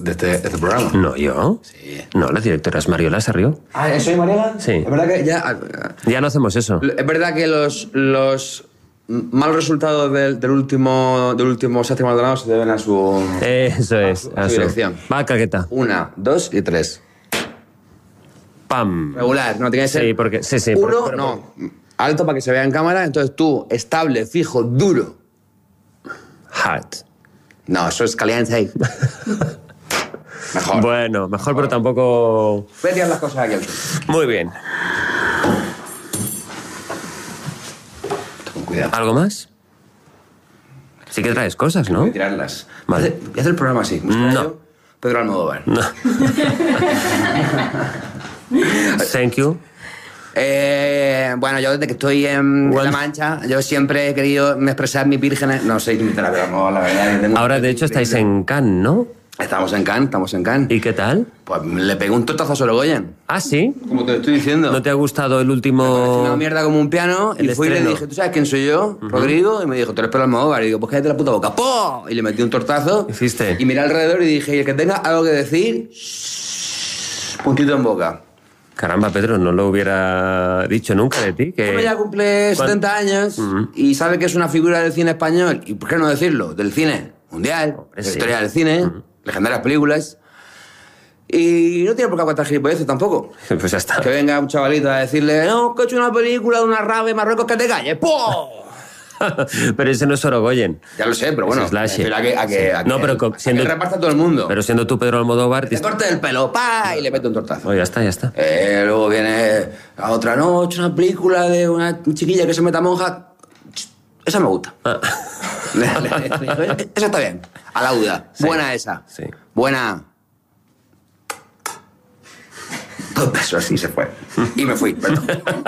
de este programa. No, yo. Sí. No, la directora es Mariola Sarrió. Ah, ¿soy Mariela? Sí. Es verdad que ya... Ya no hacemos eso. Es verdad que los malos resultados del último Séptimo Maldonado se deben a su... Eso es. a su dirección. Va, caqueta. 1, 2 y 3. Pam. Regular, no tiene que ser... Sí, porque... Sí. Uno, no. Alto para que se vea en cámara, entonces tú, estable, fijo, duro. Hard. No, eso es caliente. Mejor. Bueno, mejor, pero tampoco... Voy a tirar las cosas aquí al suelo. Muy bien. Con cuidado. ¿Algo más? Sí que traes cosas, ¿no? Voy a tirarlas. Vale. Voy a hacer el programa así. No. Pedro Almodóvar. No. Thank you. Bueno, yo desde que estoy en La Mancha, yo siempre he querido expresar mis vírgenes. No sé imitar a Pedro Almodóvar, la verdad. Que tengo Ahora, de hecho, estáis en Cannes, ¿no? Estamos en Cannes. ¿Y qué tal? Pues le pegué un tortazo a Sorogoyen. Ah, ¿sí? Como te lo estoy diciendo. ¿No te ha gustado el último...? Una mierda como un piano. El Y fui y le estreno. dije, ¿tú sabes quién soy yo? Rodrigo. Y me dijo, tú eres Pedro Almodóvar. Y digo, pues cállate la puta boca. ¡Po! Y le metí un tortazo. ¿Hiciste? Y miré alrededor y dije, y el que tenga algo que decir, shh, puntito en boca. Caramba, Pedro, no lo hubiera dicho nunca de ti. Que... Bueno, ya cumple 70 años y sabe que es una figura del cine español. ¿Y por qué no decirlo? Del cine mundial, de la sí. historia del cine, legendarias películas. Y no tiene por qué aguantar gilipolleces tampoco. Pues ya está. Que venga un chavalito a decirle, no, que he hecho una película de una rave en Marruecos, que te calles. ¡Po! Pero ese no es Sorogoyen. Ya lo sé, pero bueno. Ese es Lache. me refiero a que No, pero siendo- que reparta a todo el mundo. Pero siendo tú Pedro Almodóvar... Te corte el pelo, pa, y le mete un tortazo. Oh, ya está. Luego viene la otra noche, una película de una chiquilla que se meta monja. Esa me gusta. Ah. Esa está bien. Alauda. Sí. Buena esa. Sí. Buena. 2 besos y se fue. Y me fui, perdón.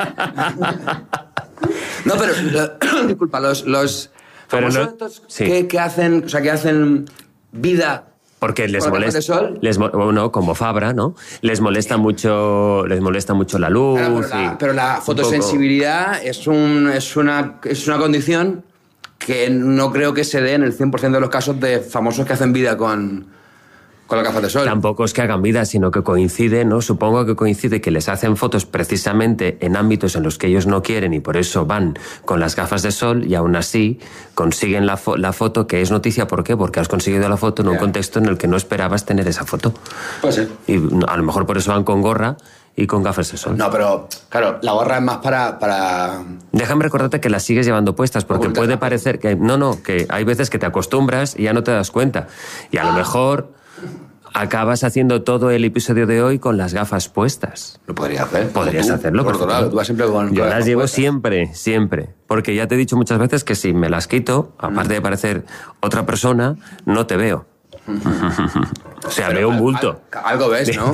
No, pero... disculpa, los Pero famosos no- estos sí. que hacen vida... Porque les ¿Con las molesta... gafas de sol? Bueno, como Fabra, ¿no? Les molesta mucho la luz. Claro, pero la un poco- fotosensibilidad es una condición que no creo que se dé en el 100% de los casos de famosos que hacen vida con las gafas de sol. Tampoco es que hagan vida, sino que coincide, ¿no? Supongo que coincide que les hacen fotos precisamente en ámbitos en los que ellos no quieren y por eso van con las gafas de sol y aún así consiguen la foto que es noticia. ¿Por qué? Porque has conseguido la foto en un contexto en el que no esperabas tener esa foto. Puede ser. Y a lo mejor por eso van con gorra y con gafas de sol. No, pero claro, la gorra es más para... Déjame recordarte que las sigues llevando puestas porque Ocultas. puede parecer que... No, que hay veces que te acostumbras y ya no te das cuenta. Y a lo mejor acabas haciendo todo el episodio de hoy con las gafas puestas. Lo podría hacer. Podrías Tú, hacerlo, por por otro lado. favor. Tú vas siempre con Yo las las gafas llevo puestas. siempre. Porque ya te he dicho muchas veces que si me las quito, aparte de parecer otra persona, no te veo. O sea, Pero veo un bulto. Algo ves, ¿no?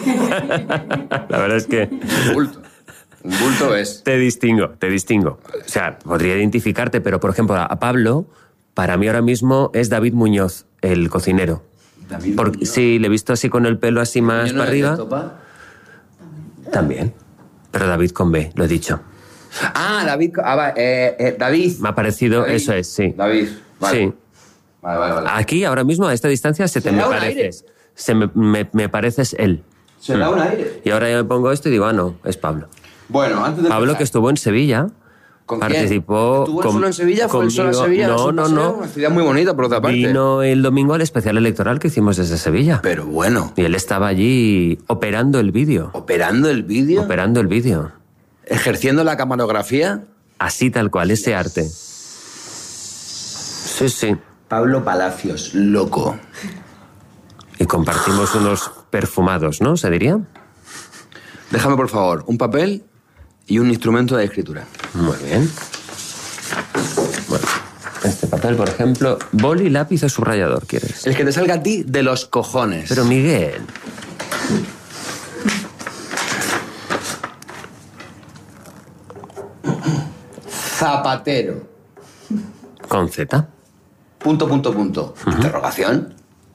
La verdad es que... Un bulto. Un bulto ves. Te distingo. O sea, podría identificarte, pero por ejemplo, a Pablo, para mí ahora mismo es David Muñoz, el cocinero. David Porque, Muñoz. sí, le he visto así con el pelo así más ¿Yo no para eres de arriba. Topa? También. Pero David con B, lo he dicho. Ah, David. David. Me ha parecido, David. eso es, sí. David. Vale. Sí. Vale. Aquí, ahora mismo, a esta distancia, se te Se me da un pareces. Me pareces él. Se da un aire. Y ahora yo me pongo esto y digo, no, es Pablo. Bueno, antes de Pablo, empezar, que estuvo en Sevilla. ¿con quién? Participó. ¿Estuvo solo en Sevilla? ¿Fue él solo en conmigo. Sevilla? No, ¿Es un paseo? Una ciudad muy bonita, por otra parte. Vino el domingo al especial electoral que hicimos desde Sevilla. Pero bueno, Y él estaba allí operando el vídeo. operando el vídeo, Operando el vídeo. ejerciendo la camarografía. Así tal cual, ese arte. Sí. Pablo Palacios, loco. Y compartimos unos perfumados, ¿no? ¿Se diría? Déjame, por favor, un papel y un instrumento de escritura. Muy bien. Bueno, este papel, por ejemplo, boli, lápiz o subrayador, ¿quieres? El que te salga a ti de los cojones. Pero Miguel... Zapatero. Con Z. Punto. Interrogación.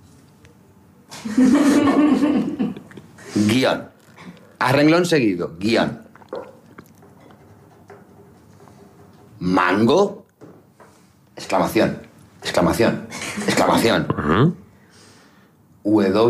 Guión. A renglón seguido. Guión. Mango. Exclamación. W.